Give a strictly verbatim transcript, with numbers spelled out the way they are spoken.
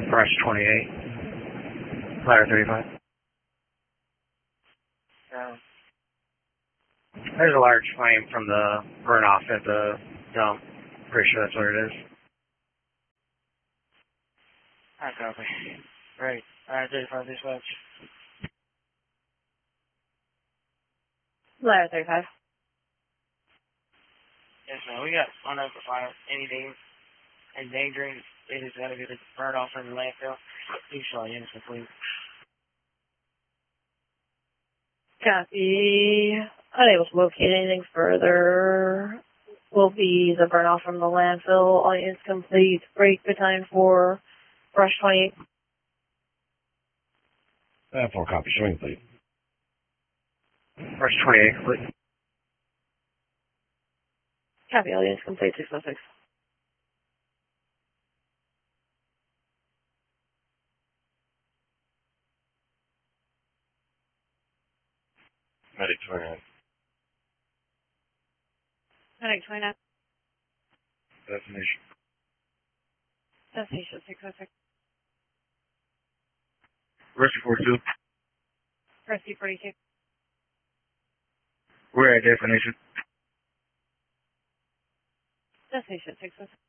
Brush twenty-eight. Ladder thirty-five. Um, There's a large flame from the burn off at the dump. Pretty sure that's what it is. I copy. Right. Ladder thirty-five dispatch. Ladder thirty-five. Yes, ma'am. We got unopened fire. Anything endangering it is going to get burned off from the landfill. Please show units, please. Copy. Unable to locate anything further. Will be the burn off from the landfill. All units complete. Break the time for Brush twenty-eight. Uh, four copy. Showing, please. Brush twenty-eight complete. Copy. All units complete. six oh six. Medic twenty-nine. Medic twenty-nine. Destination. Destination six oh six. Rescue forty-two. Rescue forty-two. We're at destination. Destination six oh six.